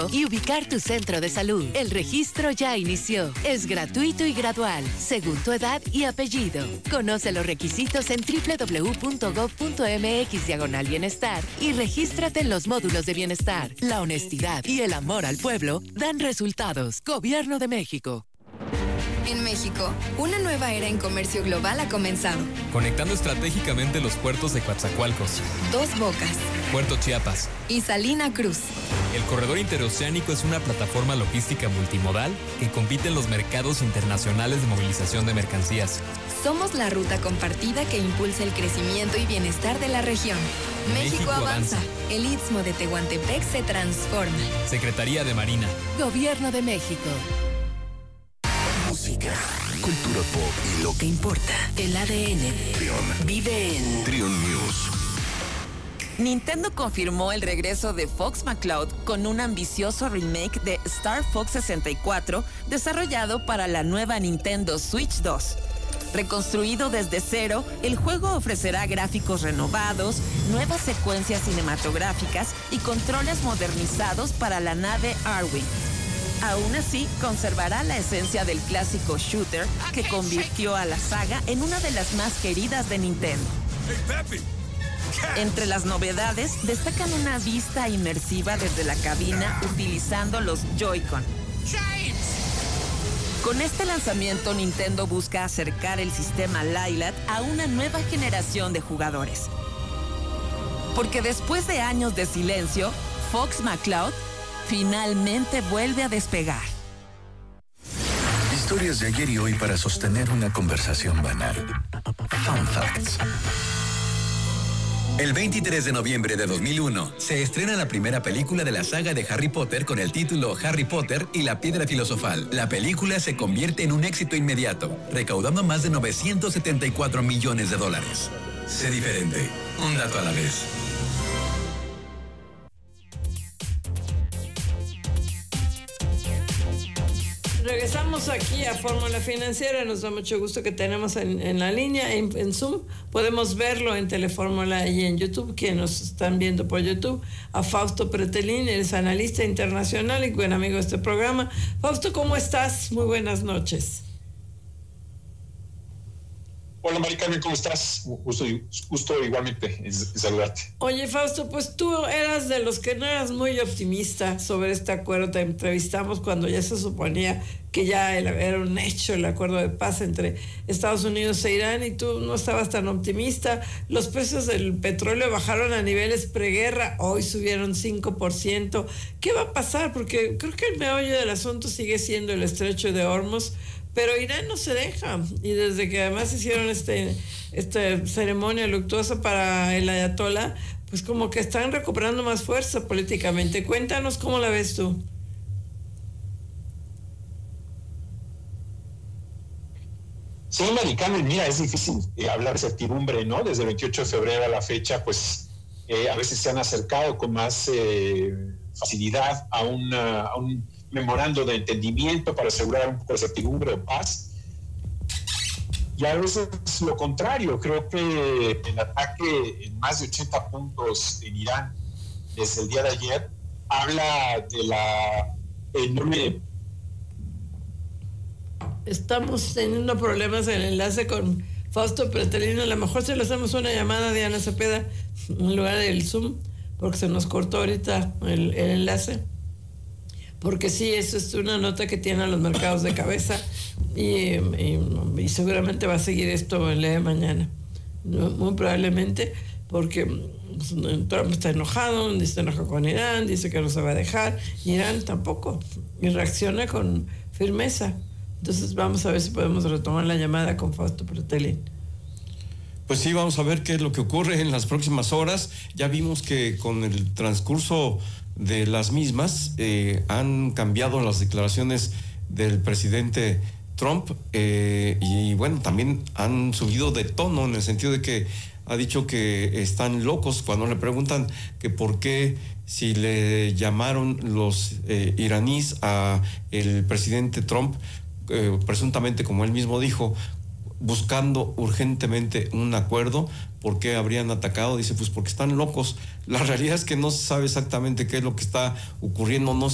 y ubicar tu centro de salud. El registro ya inició. Es gratuito y gradual, según tu edad y apellido. Conoce los requisitos en www.gov.mx/bienestar y regístrate en los módulos de bienestar. La honestidad y el amor al pueblo dan resultados. Gobierno de México. En México, una nueva era en comercio global ha comenzado. Conectando estratégicamente los puertos de Coatzacoalcos, Dos Bocas Puerto Chiapas y Salina Cruz. El corredor interoceánico es una plataforma logística multimodal que compite en los mercados internacionales de movilización de mercancías. Somos la ruta compartida que impulsa el crecimiento y bienestar de la región. México avanza. El Istmo de Tehuantepec se transforma. Secretaría de Marina. Gobierno de México. Música, cultura pop y lo que importa. El ADN vive en Trion News. Nintendo confirmó el regreso de Fox McCloud con un ambicioso remake de Star Fox 64 desarrollado para la nueva Nintendo Switch 2. Reconstruido desde cero, el juego ofrecerá gráficos renovados, nuevas secuencias cinematográficas y controles modernizados para la nave Arwing. Aún así, conservará la esencia del clásico shooter que convirtió a la saga en una de las más queridas de Nintendo. Entre las novedades, destacan una vista inmersiva desde la cabina utilizando los Joy-Con. Con este lanzamiento, Nintendo busca acercar el sistema Lylat a una nueva generación de jugadores. Porque después de años de silencio, Fox McCloud finalmente vuelve a despegar. Historias de ayer y hoy para sostener una conversación banal. Fun Facts. El 23 de noviembre de 2001 se estrena la primera película de la saga de Harry Potter con el título Harry Potter y la Piedra Filosofal. La película se convierte en un éxito inmediato, recaudando más de $974 millones. Sé diferente, un dato a la vez. Regresamos aquí a Fórmula Financiera. Nos da mucho gusto que tenemos en la línea, en Zoom. Podemos verlo en Telefórmula y en YouTube, quienes nos están viendo por YouTube, a Fausto Pretelín, él es analista internacional y buen amigo de este programa. Fausto, ¿cómo estás? Muy buenas noches. Hola, Mari Carmen, ¿cómo estás? Gusto igualmente en saludarte. Oye, Fausto, pues tú eras de los que no eras muy optimista sobre este acuerdo. Te entrevistamos cuando ya se suponía que ya era un hecho el acuerdo de paz entre Estados Unidos e Irán y tú no estabas tan optimista. Los precios del petróleo bajaron a niveles preguerra, hoy subieron 5%. ¿Qué va a pasar? Porque creo que el meollo del asunto sigue siendo el estrecho de Hormuz. Pero Irán no se deja, y desde que además hicieron esta ceremonia luctuosa para el ayatolá, pues como que están recuperando más fuerza políticamente. Cuéntanos cómo la ves tú. Sí, Maricano, mira, es difícil hablar de certidumbre, ¿no? Desde el 28 de febrero a la fecha, pues a veces se han acercado con más facilidad a un memorando de entendimiento para asegurar un poco de certidumbre o paz. Y a veces lo contrario. Creo que el ataque en más de 80 puntos en Irán desde el día de ayer habla de la enorme... Estamos teniendo problemas en el enlace con Fausto Pretelino. A lo mejor se le hacemos una llamada a Diana Cepeda en lugar del Zoom, porque se nos cortó ahorita el enlace. Porque sí, eso es una nota que tienen los mercados de cabeza y seguramente va a seguir esto el día de mañana. Muy probablemente, porque Trump está enojado, se enoja con Irán, dice que no se va a dejar, Irán tampoco, y reacciona con firmeza. Entonces vamos a ver si podemos retomar la llamada con Fausto Pretelín. Pues sí, vamos a ver qué es lo que ocurre en las próximas horas. Ya vimos que con el transcurso de las mismas han cambiado las declaraciones del presidente Trump y bueno, también han subido de tono en el sentido de que ha dicho que están locos cuando le preguntan que por qué, si le llamaron los iraníes a el presidente Trump, presuntamente, como él mismo dijo, buscando urgentemente un acuerdo, ¿por qué habrían atacado? Dice, pues porque están locos. La realidad es que no se sabe exactamente qué es lo que está ocurriendo, no